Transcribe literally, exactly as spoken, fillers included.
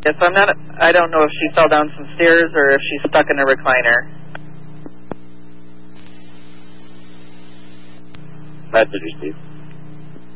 Yes, I'm not, I don't know if she fell down some stairs or if she's stuck in a recliner. Message received.